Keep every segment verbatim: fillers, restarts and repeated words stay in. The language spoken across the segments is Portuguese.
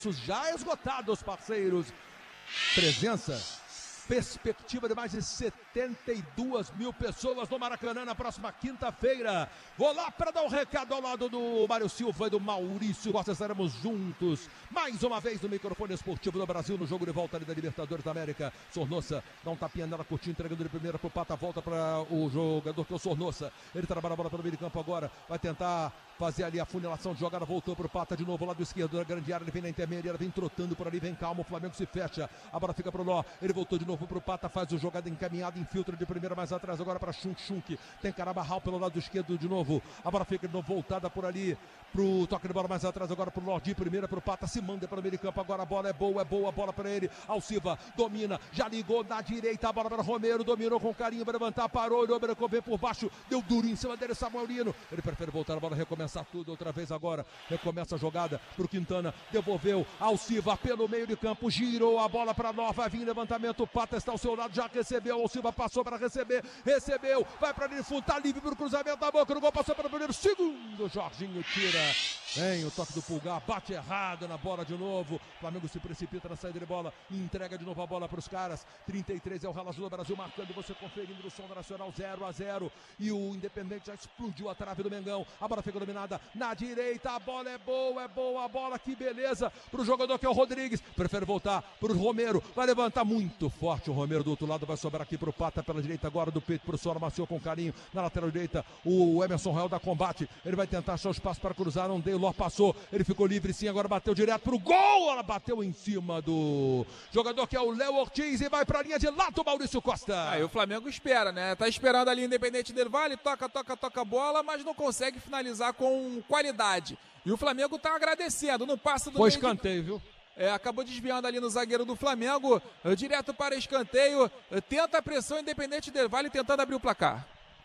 Já esgotados, parceiros. Presença, perspectiva de mais de setenta e duas mil pessoas no Maracanã na próxima quinta-feira. Vou lá para dar um recado ao lado do Mário Silva e do Maurício. Nós estaremos juntos mais uma vez no microfone esportivo do Brasil no jogo de volta ali da Libertadores da América. Sornosa dá um tapinha nela, curtinho, entregando de primeira pro Pata, volta para o jogador que é o Sornosa. Ele trabalha a bola pelo meio de campo agora, vai tentar fazer ali a funelação de jogada, voltou pro Pata de novo, lado esquerdo da grande área, ele vem na intermediária, vem trotando por ali, vem calmo, o Flamengo se fecha, a bola fica pro Ló, ele voltou de novo pro Pata, faz o jogada encaminhada, infiltra de primeira mais atrás, agora para Chunk, Chunk, tem Carabarral pelo lado esquerdo de novo, a bola fica de novo voltada por ali, pro toque de bola mais atrás, agora pro Ló, de primeira pro Pata, se manda pelo meio de campo, agora a bola é boa, é boa, a bola para ele, Alciva, domina, já ligou na direita, a bola para Romero, dominou com carinho, vai levantar, parou, o Romero vem por baixo, deu duro em cima dele, Samuelino, ele prefere voltar a bola, recomeçar tudo outra vez agora, recomeça a jogada pro Quintana, devolveu, Alciva pelo meio de campo, girou a bola para Ló, vai vir levantamento, o Pata está ao seu lado, já recebeu, Alciva passou para receber, recebeu, vai para ali, fundo, tá livre pro cruzamento da boca, no gol, passou para o primeiro, segundo, Jorginho tira, vem o toque do Pulgar, bate errado na bola de novo, Flamengo se precipita na saída de bola, entrega de novo a bola para os caras, trinta e três é o Real Azul do Brasil marcando, você conferindo o som do Nacional, zero a zero, e o Independente já explodiu a trave do Mengão, a bola fica dominada na direita, a bola é boa, é boa a bola, que beleza, pro jogador que é o Rodrigues, prefere voltar pro Romero, vai levantar muito forte o Romero do outro lado, vai sobrar aqui pro Pata pela direita agora, do peito pro Sora, maciou com carinho, na lateral direita, o Emerson Real da combate, ele vai tentar achar o espaço para cruzar, não deu, o Ló passou, ele ficou livre sim, agora bateu direto pro gol, ela bateu em cima do jogador que é o Léo Ortiz e vai pra linha de lado, Maurício Costa. Aí o Flamengo espera, né, tá esperando ali Independente del Valle, toca, toca, toca a bola, mas não consegue finalizar com qualidade. E o Flamengo tá agradecendo no passe do Foi escanteio, de... viu? É, acabou desviando ali no zagueiro do Flamengo, uh, direto para escanteio, uh, tenta a pressão Independente del Valle tentando abrir o placar.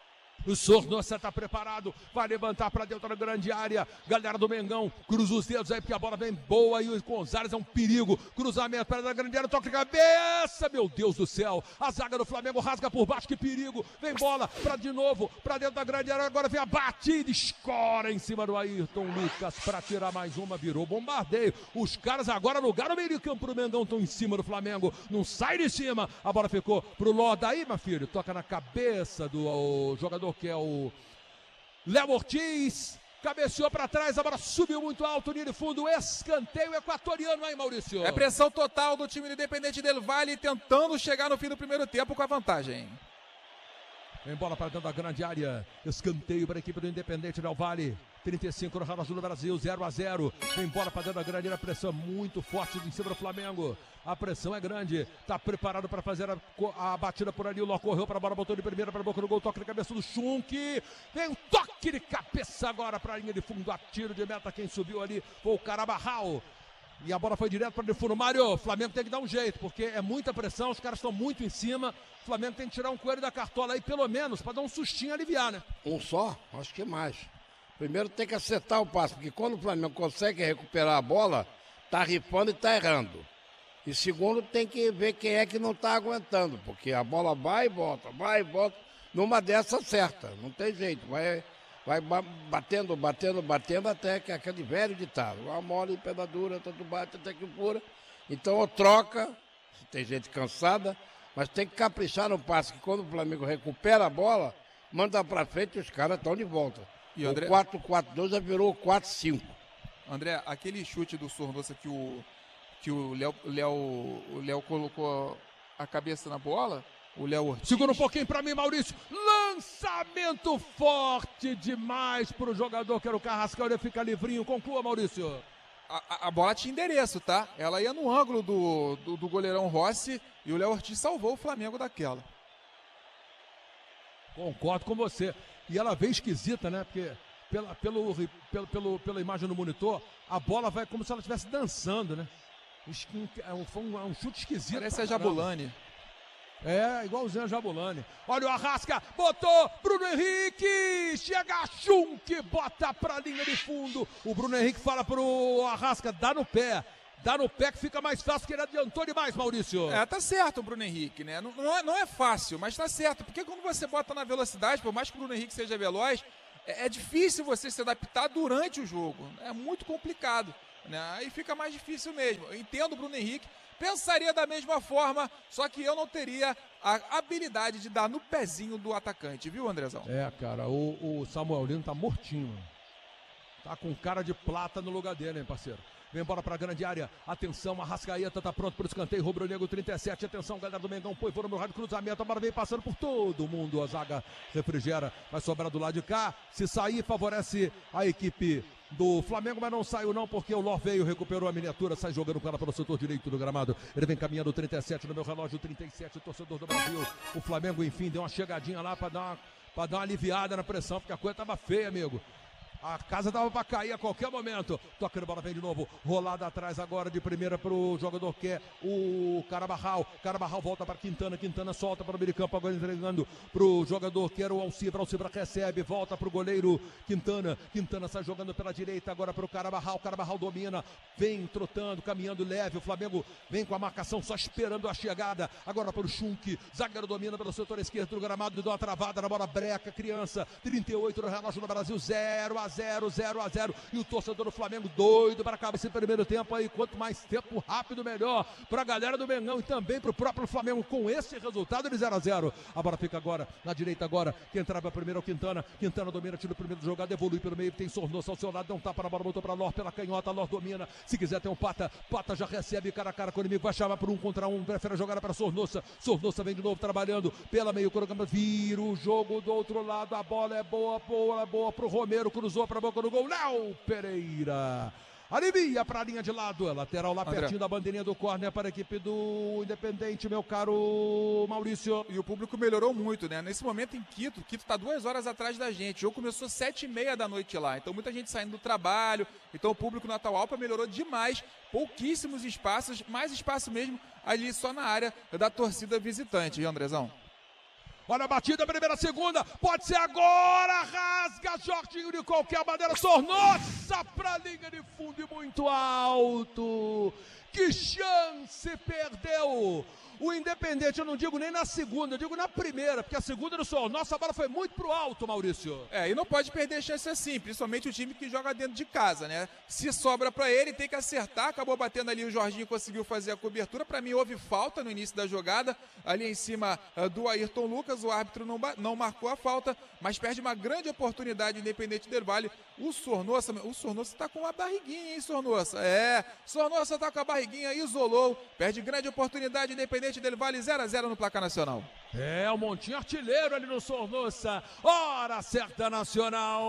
O Sornosa tá preparado, vai levantar para dentro da grande área, galera do Mengão, cruza os dedos aí porque a bola vem boa e o Gonzalez é um perigo, cruzamento para da grande área, toque de cabeça, meu Deus do céu, a zaga do Flamengo rasga por baixo, que perigo, vem bola para de novo, para dentro da grande área, agora vem a batida, escora em cima do Ayrton Lucas para tirar mais uma, virou bombardeio, os caras agora no lugar no meio de campo do Mengão estão em cima do Flamengo, não sai de cima, a bola ficou pro Ló, daí meu filho, toca na cabeça do o, jogador que é o Léo Ortiz, cabeceou para trás, a bola subiu muito alto, linha de fundo, escanteio equatoriano aí, Maurício. É pressão total do time do Independente del Valle, tentando chegar no fim do primeiro tempo com a vantagem. Vem bola para dentro da grande área, escanteio para a equipe do Independente del Valle, trinta e cinco no Real Azul do Brasil, zero a zero, vem bola para dentro da grande área, pressão muito forte em cima do Flamengo, a pressão é grande, tá preparado para fazer a, a batida por ali, o Ló correu para a bola, botou de primeira para a boca do gol, toque de cabeça do Chunk, vem um toque de cabeça agora para a linha de fundo, a tiro de meta, quem subiu ali foi o Carabarral. E a bola foi direto para o fundo. Mário, o Flamengo tem que dar um jeito, porque é muita pressão, os caras estão muito em cima. O Flamengo tem que tirar um coelho da cartola aí, pelo menos, para dar um sustinho e aliviar, né? Um só? Acho que mais. Primeiro tem que acertar o passe, porque quando o Flamengo consegue recuperar a bola, tá rifando e tá errando. E segundo, tem que ver quem é que não tá aguentando, porque a bola vai e volta, vai e volta. Numa dessa acerta, não tem jeito, vai... Vai batendo, batendo, batendo até que aquele velho ditado. Uma mole em pedra dura, tanto bate até que fura. Então, ou troca, se tem gente cansada, mas tem que caprichar no passe, que quando o Flamengo recupera a bola, manda pra frente e os caras estão de volta. E o André... quatro quatro dois já virou quatro cinco. André, aquele chute do Sornosa que o que o Léo, Léo, o Léo colocou a cabeça na bola... O Léo Ortiz. Segura um pouquinho pra mim, Maurício. Lançamento forte demais pro jogador que era o Carrascal. Ele fica livrinho. Conclua, Maurício. A, a, a bola tinha endereço, tá? Ela ia no ângulo do, do, do goleirão Rossi e o Léo Ortiz salvou o Flamengo daquela. Concordo com você. E ela veio esquisita, né? Porque pela, pelo, pelo, pelo, pela imagem no monitor, a bola vai como se ela estivesse dançando, né? Foi um, um chute esquisito. Parece a Jabulani. É, igualzinho a Jabulani. Olha o Arrasca, botou Bruno Henrique, chega Chunk, bota pra linha de fundo. O Bruno Henrique fala pro Arrasca, dá no pé. Dá no pé que fica mais fácil, que ele adiantou demais, Maurício. É, tá certo o Bruno Henrique, né? Não, não, é, não é fácil, mas tá certo. Porque quando você bota na velocidade, por mais que o Bruno Henrique seja veloz, é, é difícil você se adaptar durante o jogo. É muito complicado. né? Aí fica mais difícil mesmo. Eu entendo o Bruno Henrique, pensaria da mesma forma, só que eu não teria a habilidade de dar no pezinho do atacante, viu, Andrezão? É, cara, o, o Samuel Lino tá mortinho, mano. Tá com cara de plata no lugar dele, hein, parceiro? Vem embora pra grande área. Atenção, Arrascaeta tá pronto pro escanteio. Rubro-negro trinta e sete. Atenção, galera do Mengão. Põe fora no rádio cruzamento. A bola vem passando por todo mundo. A zaga refrigera. Vai sobrar do lado de cá. Se sair, favorece a equipe do Flamengo, mas não saiu não, porque o Ló veio, recuperou a miniatura, sai jogando com ela pelo setor direito do gramado. Ele vem caminhando trinta e sete no meu relógio, trinta e sete, torcedor do Brasil. O Flamengo, enfim, deu uma chegadinha lá pra dar uma, pra dar uma aliviada na pressão, porque a coisa tava feia, amigo. A casa dava pra cair a qualquer momento. Toca de bola, vem de novo. Rolada atrás agora de primeira pro jogador que é o Carabarral. Carabarral volta para Quintana. Quintana solta para o meio de campo, agora entregando pro jogador que era o Alcibra. Alcibra recebe, volta pro goleiro Quintana. Quintana sai jogando pela direita agora pro Carabarral. Carabarral domina, vem trotando, caminhando leve. O Flamengo vem com a marcação só esperando a chegada. Agora pro Schunk. Zagueiro domina pelo setor esquerdo do gramado. Deu uma travada na bola breca. Criança, trinta e oito no relógio no Brasil. zero a zero, zero a zero, e o torcedor do Flamengo doido para acabar esse primeiro tempo aí, quanto mais tempo rápido melhor para a galera do Mengão e também para o próprio Flamengo com esse resultado de zero a zero. A bola fica agora na direita agora, quem entrava primeiro é o Quintana. Quintana domina, tira o primeiro jogado, evolui pelo meio, tem Sornosa ao seu lado, dá um tapa na bola, botou para Lor pela canhota, Lor domina, se quiser tem um Pata, Pata já recebe cara a cara com o inimigo, vai chamar por um contra um, prefere a jogada para Sornosa. Sornosa vem de novo trabalhando pela meio, vira o jogo do outro lado, a bola é boa, boa, é boa pro Romero, cruzou para a boca do gol, Léo Pereira alivia para a linha de lado, lateral lá André, pertinho da bandeirinha do córner para a equipe do Independente, meu caro Maurício. E o público melhorou muito, né? Nesse momento em Quito, Quito está duas horas atrás da gente. O jogo começou sete e meia da noite lá. Então muita gente saindo do trabalho. Então o público no Atahualpa melhorou demais. Pouquíssimos espaços, mais espaço mesmo ali só na área da torcida visitante, viu, Andrezão? Olha a batida, primeira, segunda, pode ser agora, rasga Jorginho de qualquer maneira, Sornosa pra linha de fundo e muito alto, que chance perdeu o Independente, eu não digo nem na segunda, eu digo na primeira, porque a segunda do Sornosa, a bola foi muito pro alto, Maurício. É, e não pode perder chance assim, principalmente o time que joga dentro de casa, né? Se sobra pra ele, tem que acertar, acabou batendo ali, o Jorginho conseguiu fazer a cobertura, pra mim houve falta no início da jogada, ali em cima uh, do Ayrton Lucas, o árbitro não, não marcou a falta, mas perde uma grande oportunidade, Independente del Valle, o Sornosa, o Sornosa tá com uma barriguinha, hein, Sornosa? É, Sornosa tá com a barriguinha, isolou, perde grande oportunidade, Independente del Valle, zero a zero no placar nacional. É, o Montinho artilheiro ali no Sornosa, hora certa nacional.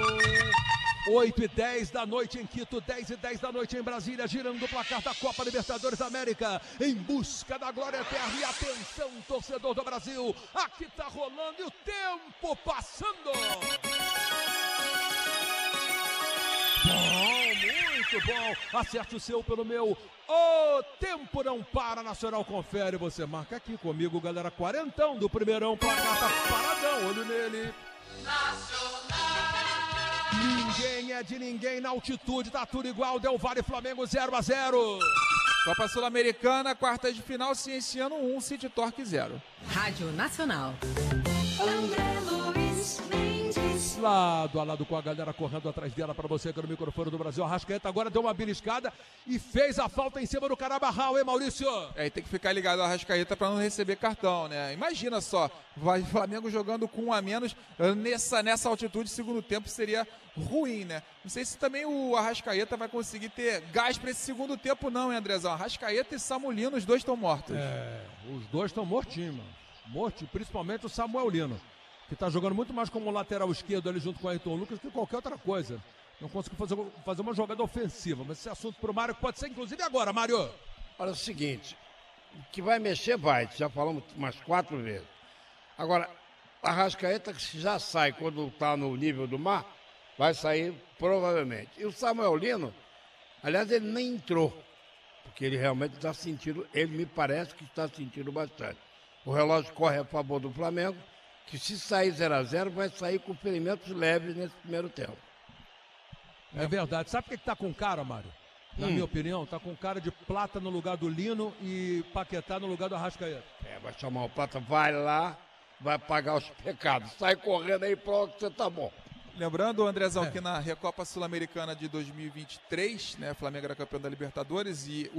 oito e dez da noite em Quito, dez e dez da noite em Brasília, girando o placar da Copa Libertadores da América, em busca da glória eterna. E atenção, torcedor do Brasil, aqui tá rolando e o tempo passando. Bom, muito bom, acerte o seu pelo meu. O tempo não para, Nacional confere, você marca aqui comigo, galera, quarentão do primeirão, placar tá paradão, olho nele. Ninguém é de ninguém na altitude, tá tudo igual, Del Valle Flamengo zero a zero. Copa Sul-Americana, quartas de final, Cienciano um, City Torque zero. Rádio Nacional. André Luiz Mendes. Lado a lado com a galera correndo atrás dela para você que no microfone do Brasil. Arrascaeta agora deu uma beliscada e fez a falta em cima do Carabarral, hein, Maurício? É, e tem que ficar ligado ao Arrascaeta para não receber cartão, né? Imagina só, vai Flamengo jogando com um a menos nessa, nessa altitude, segundo tempo seria ruim, né? Não sei se também o Arrascaeta vai conseguir ter gás para esse segundo tempo não, hein, Andrezão? Arrascaeta e Samulino, os dois estão mortos. É, os dois estão mortinhos, mano. Morto, principalmente o Samuel Lino, que está jogando muito mais como lateral esquerdo ali junto com o Ayrton Lucas que qualquer outra coisa. Não conseguiu fazer, fazer uma jogada ofensiva, mas esse assunto para o Mário pode ser inclusive agora, Mário. Olha, é o seguinte, que vai mexer vai, já falamos umas quatro vezes. Agora, a Arrascaeta já sai quando está no nível do mar, vai sair provavelmente. E o Samuel Lino, aliás, ele nem entrou, porque ele realmente está sentindo, ele me parece que está sentindo bastante. O relógio corre a favor do Flamengo, que se sair zero a zero vai sair com ferimentos leves nesse primeiro tempo. É verdade. Sabe o que está com cara, Mário? Na hum. minha opinião, está com cara de Plata no lugar do Lino e Paquetá no lugar do Arrascaeta. É, vai chamar o Plata, vai lá, vai pagar os pecados. Sai correndo aí, pronto, você tá bom. Lembrando, Andrezão, é. que na Recopa Sul-Americana de dois mil e vinte e três, né, o Flamengo era campeão da Libertadores e